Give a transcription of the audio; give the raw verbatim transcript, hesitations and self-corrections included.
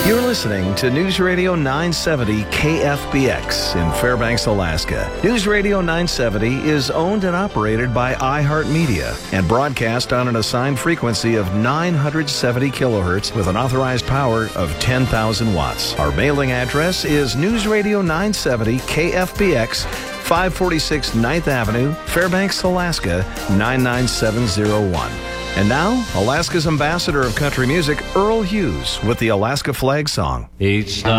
You're listening to News Radio nine seventy K F B X in Fairbanks, Alaska. News Radio nine seventy is owned and operated by iHeartMedia and broadcast on an assigned frequency of nine hundred seventy kilohertz with an authorized power of ten thousand watts. Our mailing address is News Radio nine seventy K F B X, five forty-six ninth Avenue, Fairbanks, Alaska, nine nine seven zero one. And now, Alaska's ambassador of country music, Earl Hughes, with the Alaska Flag Song. Each